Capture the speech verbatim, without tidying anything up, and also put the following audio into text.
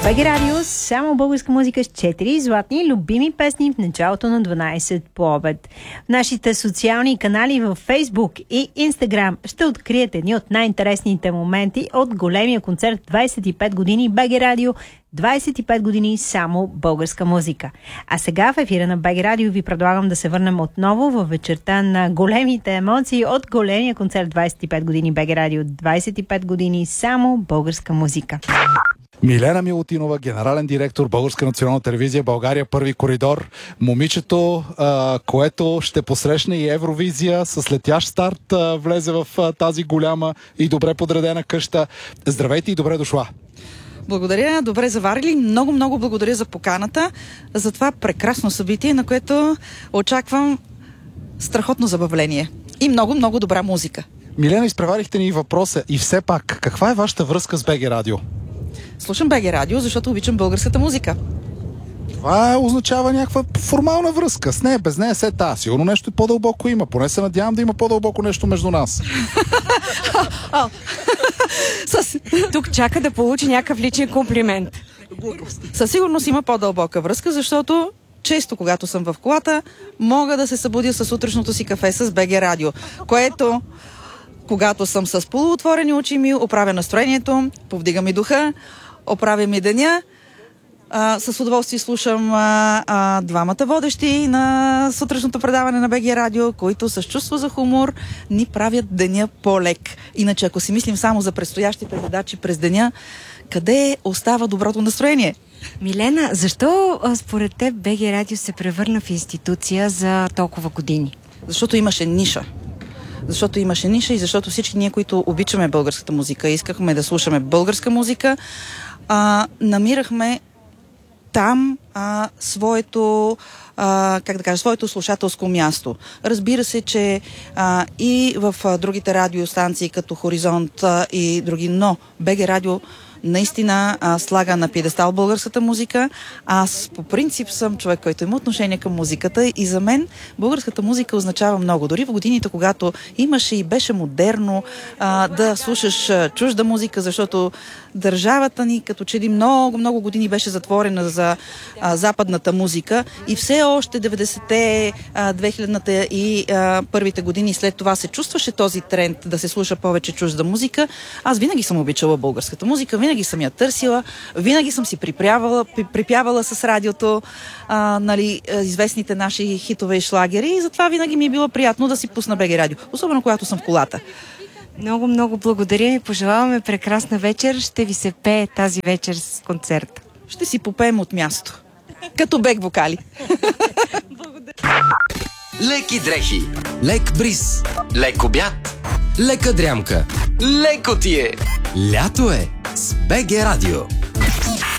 БГ Радио, само българска музика с четири златни любими песни в началото на дванайсет по обед. В нашите социални канали в Facebook и Instagram ще откриете едни от най-интересните моменти от големия концерт двайсет и пет години БГ Радио, двайсет и пет години само българска музика. А сега в ефира на БГ Радио ви предлагам да се върнем отново във вечерта на големите емоции от големия концерт двайсет и пет години БГ Радио, двайсет и пет години само българска музика. Милена Милутинова, генерален директор Българска национална телевизия, България първи коридор. Момичето, а, което ще посрещне и Евровизия с летящ старт, а, влезе в а, тази голяма и добре подредена къща. Здравейте и добре дошла! Благодаря, добре заварили. Много, много благодаря за поканата, за това прекрасно събитие, на което очаквам страхотно забавление и много, много добра музика. Милена, изпреварихте ни въпроса и все пак, каква е вашата връзка с БГ Радио? Слушам БГ Радио, защото обичам българската музика. Това означава някаква формална връзка. С нея, без нея се та. Сигурно нещо по-дълбоко има. Поне се надявам да има по-дълбоко нещо между нас. Тук чака да получи някакъв личен комплимент. Със сигурност има по-дълбока връзка, защото често, когато съм в колата, мога да се събудя с утрешното си кафе с БГ Радио, което, когато съм с полуотворени очи ми, оправя настроението, повдига ми духа, оправя ми деня. А, с удоволствие слушам а, а, двамата водещи на сутрешното предаване на БГ Радио, които с чувство за хумор ни правят деня по-лек. Иначе, ако си мислим само за предстоящите задачи през деня, къде остава доброто настроение? Милена, защо според теб БГ Радио се превърна в институция за толкова години? Защото имаше ниша. Защото имаше ниша и защото всички ние, които обичаме българската музика, искахме да слушаме българска музика, а, намирахме там а, своето, а, как да кажа, своето слушателско място. Разбира се, че а, и в а, другите радиостанции, като Хоризонт а, и други, но БГ Радио наистина а, слага на пиедестал българската музика. Аз по принцип съм човек, който има отношение към музиката и за мен българската музика означава много. Дори в годините, когато имаше и беше модерно а, да слушаш а, чужда музика, защото държавата ни като че ли много, много години беше затворена за а, западната музика и все още деветдесетте, две хилядните и а, първите години след това се чувстваше този тренд да се слуша повече чужда музика. Аз винаги съм обичала българската музика, винаги съм я търсила, винаги съм си припявала, припявала с радиото а, нали, известните наши хитове и шлагери и затова винаги ми е било приятно да си пусна БГ Радио, особено когато съм в колата. Много, много благодаря и пожелаваме прекрасна вечер. Ще ви се пее тази вечер с концерт. Ще си попеем от място. Като бек вокали. Благодаря. Леки дрехи, лек бриз, лек обяд, лека дрямка, леко ти е. Лято е с БГ Радио.